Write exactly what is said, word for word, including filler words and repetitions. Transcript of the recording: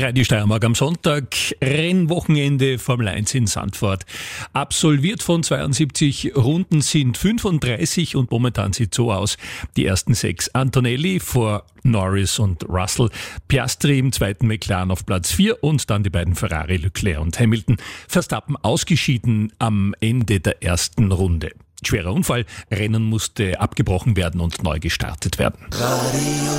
Radio Steiermark am Sonntag, Rennwochenende Formel eins in Zandvoort. Absolviert von zweiundsiebzig Runden sind fünfunddreißig und momentan sieht so aus. Die ersten sechs Antonelli vor Norris und Russell, Piastri im zweiten McLaren auf Platz vier und dann die beiden Ferrari, Leclerc und Hamilton. Verstappen ausgeschieden am Ende der ersten Runde. Schwerer Unfall, Rennen musste abgebrochen werden und neu gestartet werden. Radio